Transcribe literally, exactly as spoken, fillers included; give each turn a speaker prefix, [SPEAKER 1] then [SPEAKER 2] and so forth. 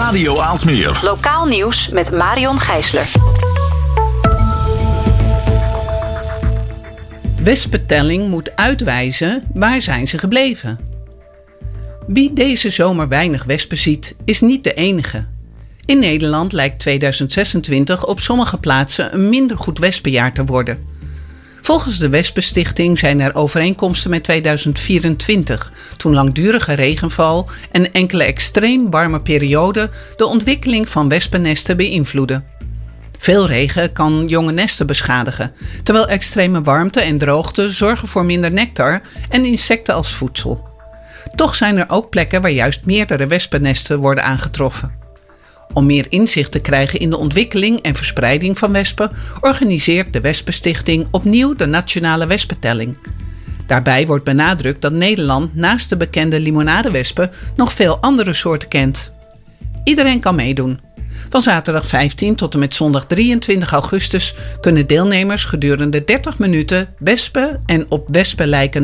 [SPEAKER 1] Radio Aalsmeer.
[SPEAKER 2] Lokaal nieuws met Marion Gijsler.
[SPEAKER 3] Wespentelling moet uitwijzen waar zijn ze gebleven. Wie deze zomer weinig wespen ziet, is niet de enige. In Nederland lijkt tweeduizend zesentwintig op sommige plaatsen een minder goed wespenjaar te worden. Volgens de Wespenstichting zijn er overeenkomsten met tweeduizend vierentwintig, toen langdurige regenval en enkele extreem warme perioden de ontwikkeling van wespennesten beïnvloeden. Veel regen kan jonge nesten beschadigen, terwijl extreme warmte en droogte zorgen voor minder nectar en insecten als voedsel. Toch zijn er ook plekken waar juist meerdere wespennesten worden aangetroffen. Om meer inzicht te krijgen in de ontwikkeling en verspreiding van wespen, organiseert de Wespenstichting opnieuw de Nationale Wespentelling. Daarbij wordt benadrukt dat Nederland naast de bekende limonadewespen nog veel andere soorten kent. Iedereen kan meedoen. Van zaterdag vijftien tot en met zondag drieëntwintig augustus kunnen deelnemers gedurende dertig minuten wespen en op wespen lijkende